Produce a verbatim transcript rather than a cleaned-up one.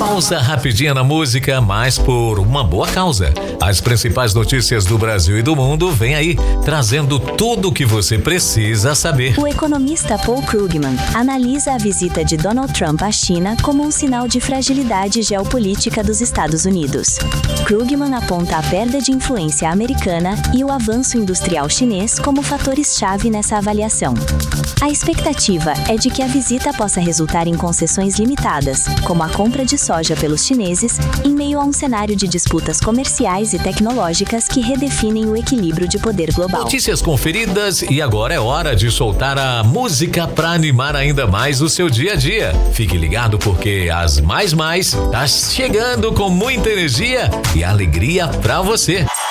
Pausa rapidinha na música, mas por uma boa causa. As principais notícias do Brasil e do mundo vêm aí, trazendo tudo o que você precisa saber. O economista Paul Krugman analisa a visita de Donald Trump à China como um sinal de fragilidade geopolítica dos Estados Unidos. Krugman aponta a perda de influência americana e o avanço industrial chinês como fatores-chave nessa avaliação. A expectativa é de que a visita possa resultar em concessões limitadas, como a compra de soja pelos chineses, em meio a um cenário de disputas comerciais e tecnológicas que redefinem o equilíbrio de poder global. Notícias conferidas e agora é hora de soltar a música para animar ainda mais o seu dia a dia. Fique ligado porque as Mais Mais tá chegando com muita energia e alegria para você.